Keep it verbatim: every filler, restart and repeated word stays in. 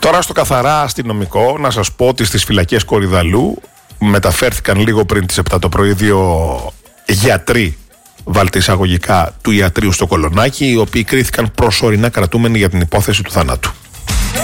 Τώρα στο καθαρά αστυνομικό, να σας πω ότι στις φυλακές Κορυδαλλού μεταφέρθηκαν λίγο πριν τις επτά το πρωί δύο γιατροί, βάλτε εισαγωγικά, του ιατρείου στο Κολονάκι, οι οποίοι κρίθηκαν προσωρινά κρατούμενοι για την υπόθεση του θανάτου.